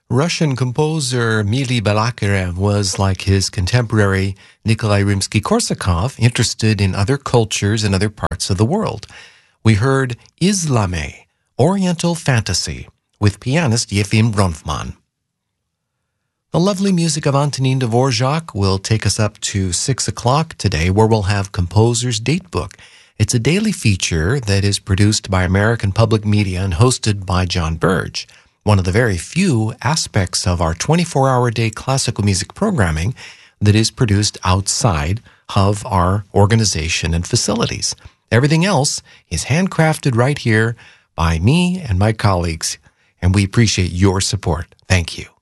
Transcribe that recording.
Russian composer Mily Balakirev was, like his contemporary Nikolai Rimsky-Korsakov, interested in other cultures and other parts of the world. We heard Islame, Oriental Fantasy, with pianist Yefim Bronfman. The lovely music of Antonin Dvorak will take us up to 6 o'clock today, where we'll have Composer's Datebook. It's a daily feature that is produced by American Public Media and hosted by John Burge. One of the very few aspects of our 24-hour-a-day classical music programming that is produced outside of our organization and facilities. Everything else is handcrafted right here by me and my colleagues, and we appreciate your support. Thank you.